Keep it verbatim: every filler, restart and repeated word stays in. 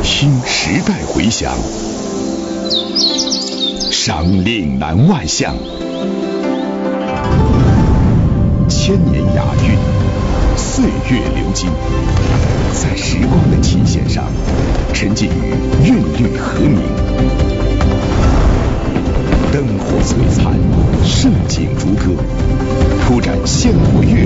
听时代回响，赏岭南外向，千年雅韵，岁月流金，在时光的琴弦上沉浸于韵律和鸣，灯火璀璨，盛景如歌，铺展鲜活乐